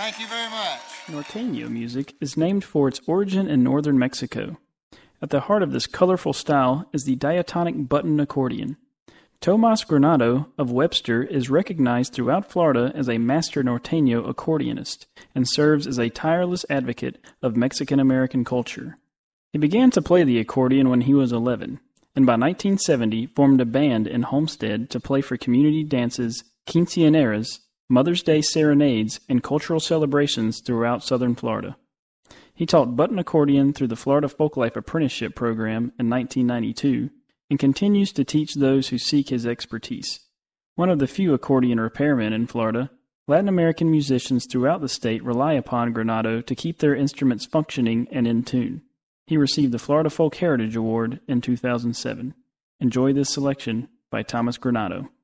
Thank you very much. Norteño music is named for its origin in northern Mexico. At the heart of this colorful style is the diatonic button accordion. Tomas Granado of Webster is recognized throughout Florida as a master norteño accordionist and serves as a tireless advocate of Mexican-American culture. He began to play the accordion when he was 11, and by 1970 formed a band in Homestead to play for community dances, quinceañeras, Mother's Day serenades, and cultural celebrations throughout southern Florida. He taught button accordion through the Florida Folklife Apprenticeship Program in 1992 and continues to teach those who seek his expertise. One of the few accordion repairmen in Florida, Latin American musicians throughout the state rely upon Granado to keep their instruments functioning and in tune. He received the Florida Folk Heritage Award in 2007. Enjoy this selection by Thomas Granado.